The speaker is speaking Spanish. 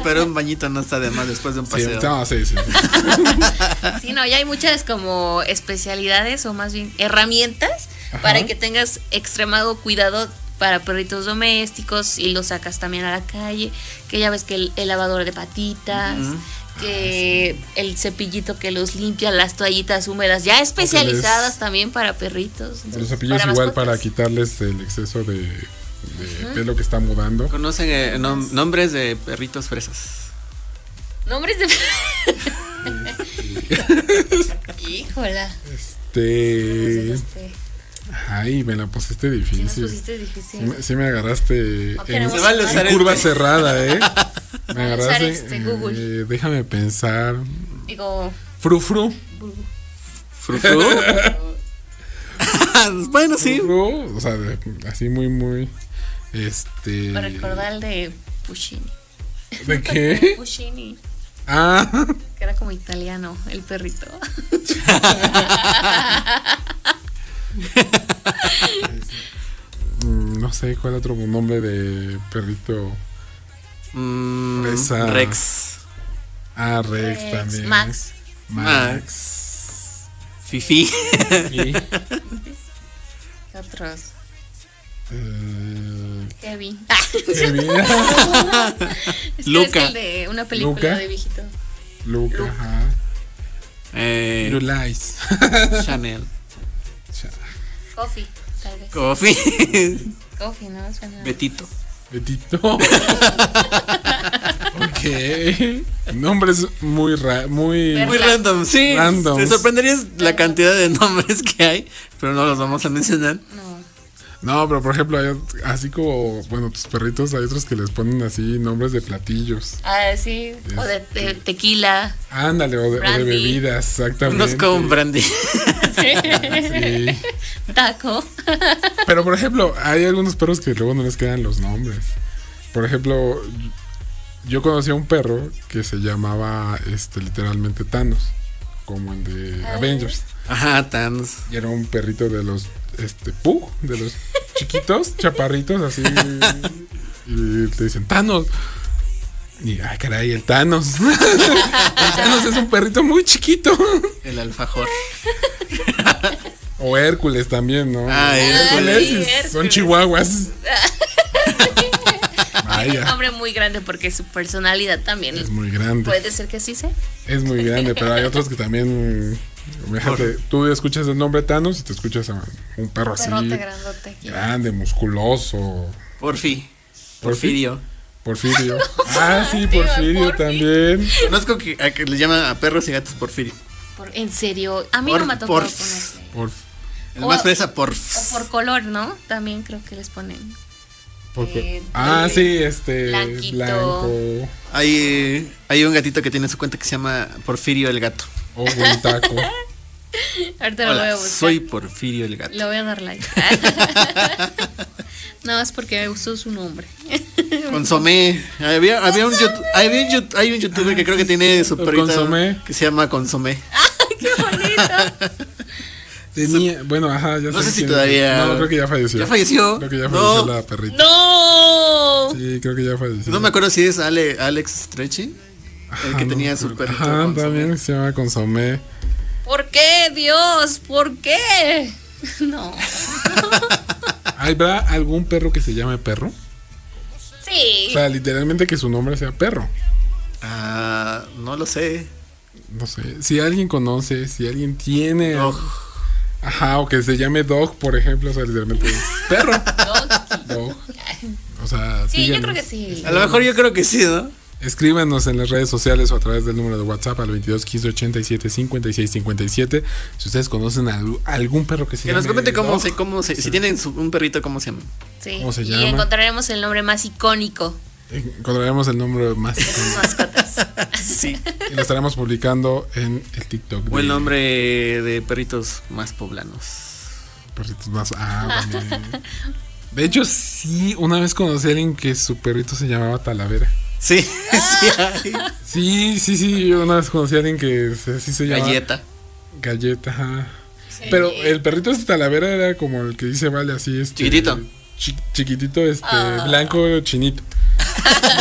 pero un bañito no está de más después de un paseo. Sí. Sí, no, ya hay muchas como especialidades o más bien herramientas para que tengas extremado cuidado para perritos domésticos y los sacas también a la calle, que ya ves que el lavador de patitas, que el cepillito que los limpia, las toallitas húmedas, ya especializadas también para perritos. Entonces, los cepillos para igual mascotas. para quitarles el exceso de pelo que está mudando. ¿Conocen nombres de perritos fresas? Nombres de... Híjola. Ay, me la pusiste difícil. Sí, nos pusiste difícil. Sí me agarraste en Se vale usar curva cerrada, Me Vamos a agarraste. usar Google. Déjame pensar. Digo... Frufru. ¿Frufru? Bueno, sí. Frufru, o sea, así muy. Para recordar el de Puccini. ¿De qué? Puccini. Ah. Que era como italiano, el perrito. No sé cuál otro nombre de perrito. Rex. Ah, Rex también. Max. Fifi. Y, ¿Qué otros? Kevin. Kevin. Es que Luca. es el de una película Luca. de viejito. Luca, ajá. Lies. Chanel. Coffee, tal vez. Coffee. Coffee, ¿no? Suena. Betito. Betito. Ok. Nombres muy Muy random, sí. Random. Te sorprenderías la cantidad de nombres que hay, pero no los vamos a mencionar. No, pero por ejemplo, hay así como, bueno, tus perritos, hay otros que les ponen así nombres de platillos. Ah, sí. O de tequila. Ándale, o de bebidas, exactamente. Unos con brandy. Sí. Taco. Pero por ejemplo, hay algunos perros que luego no les quedan los nombres. Por ejemplo, yo conocí a un perro que se llamaba literalmente Thanos, como el de Avengers. Ajá, Thanos. Y era un perrito de los Pug, de los chiquitos, chaparritos, así. Y te dicen Thanos. Y ay, caray, el Thanos. El Thanos es un perrito muy chiquito. El alfajor. O Hércules también, ¿no? Hércules. Sí, Son chihuahuas. Es un hombre muy grande porque su personalidad también es muy grande. Puede ser que sí sea. Es muy grande, pero hay otros que también. Fíjate, tú escuchas el nombre Thanos y te escuchas a un perro así. Grandote. Grande, musculoso. Porfirio. Ah, sí, Porfirio también. Conozco a que le llaman a perros y gatos Porfirio. ¿En serio? A mí no me ha tocado conocer. El más fresa, O por color, ¿no? También creo que les ponen. Sí, blanquito. Blanco. Hay un gatito que tiene su cuenta que se llama Porfirio el gato. Oh, buen taco. Ahorita lo voy a buscar. Soy Porfirio el gato. Le voy a dar like. No, es porque me gustó su nombre. Consomé. Hay un youtuber que creo que tiene su perrito Consomé. que se llama Consomé. ¡Ay, qué bonito! Bueno, ajá, ya no sé si todavía. No, creo que ya falleció. ¿Ya falleció? Creo que ya falleció la perrita. ¡No! Sí, creo que ya falleció. No me acuerdo si es Alex Stretchy, el que tenía su perrito. Ajá, Consomé. también se llama Consomé. ¿Por qué, Dios? ¿Por qué? No. ¿Habrá algún perro que se llame perro? Sí. O sea, literalmente que su nombre sea perro. No lo sé. No sé. Si alguien conoce, si alguien tiene. Dog. Ajá, o que se llame Dog, por ejemplo. O sea, literalmente es perro. Dog. O sea, Sí, síguenos. yo creo que sí. A lo mejor yo creo que sí, ¿no? Escríbanos en las redes sociales o a través del número de WhatsApp al 22 15 87 56 57. Si ustedes conocen algún perro que se Que llame nos comente Dog, si tienen un perrito, ¿cómo se llama? Sí. ¿Cómo se Y llama? encontraremos el nombre más icónico encontraremos el nombre más de sus mascotas. Sí. y lo estaremos publicando en el TikTok. O el nombre de perritos más poblanos. Perritos más. También. De hecho, sí, una vez conocí a alguien que su perrito se llamaba Talavera. Sí, sí hay. Sí, yo una vez conocí a alguien que sí se llama Galleta. Ajá. Sí. Pero el perrito de Talavera era como el que dice, vale, así Chiquitito. Chiquitito, blanco, chinito.